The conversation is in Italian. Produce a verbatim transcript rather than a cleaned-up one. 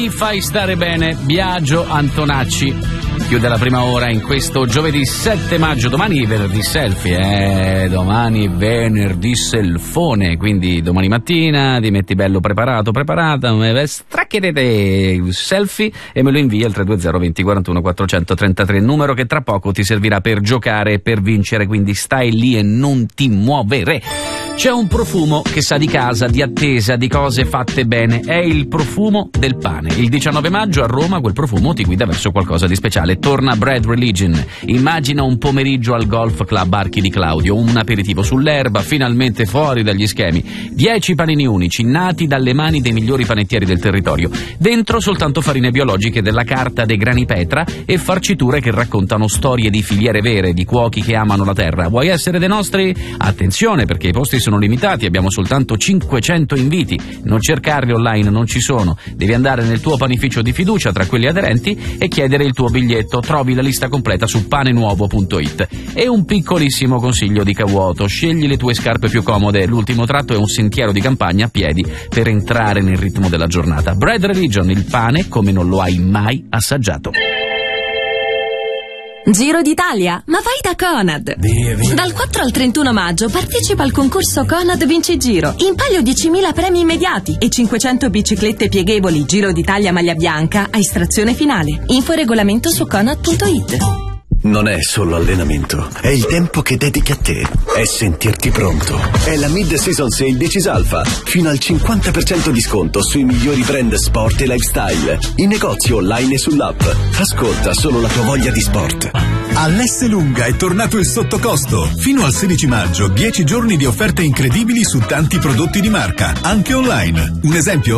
Mi fai stare bene, Biagio Antonacci. Chiude la prima ora in questo giovedì sette maggio. Domani venerdì selfie, eh, domani venerdì selfone, quindi domani mattina ti metti bello preparato, preparata, straccherete selfie e me lo invia al tre due zero venti quarantuno quattrocentotrentatré, numero che tra poco ti servirà per giocare e per vincere, quindi stai lì e non ti muovere. C'è un profumo che sa di casa, di attesa, di cose fatte bene, è il profumo del pane. Il diciannove maggio a Roma quel profumo ti guida verso qualcosa di speciale. Torna Bread Religion. Immagina un pomeriggio al Golf Club Archi di Claudio, un aperitivo sull'erba, finalmente fuori dagli schemi. Dieci panini unici, nati dalle mani dei migliori panettieri del territorio. Dentro soltanto farine biologiche della carta dei grani Petra e farciture che raccontano storie di filiere vere, di cuochi che amano la terra. Vuoi essere dei nostri? Attenzione, perché i posti sono limitati, abbiamo soltanto cinquecento inviti. Non cercarli online, non ci sono. Devi andare nel tuo panificio di fiducia tra quelli aderenti e chiedere il tuo biglietto. Trovi la lista completa su panenuovo punto it. E un piccolissimo consiglio di Cavuoto: scegli le tue scarpe più comode. L'ultimo tratto è un sentiero di campagna a piedi per entrare nel ritmo della giornata. Bread Religion, il pane come non lo hai mai assaggiato. Giro d'Italia, ma vai da Conad. Via, via. Dal quattro al trentuno maggio partecipa al concorso Conad Vinci Giro. In palio diecimila premi immediati e cinquecento biciclette pieghevoli Giro d'Italia maglia bianca a estrazione finale. Info e regolamento su conad punto it. Non è solo allenamento, è il tempo che dedichi a te, è sentirti pronto. È la Mid-Season Sale di Cisalfa, fino al cinquanta per cento di sconto sui migliori brand sport e lifestyle, in negozio online e sull'app. Ascolta solo la tua voglia di sport. All'S Lunga è tornato il sottocosto. Fino al sedici maggio, dieci giorni di offerte incredibili su tanti prodotti di marca, anche online. Un esempio?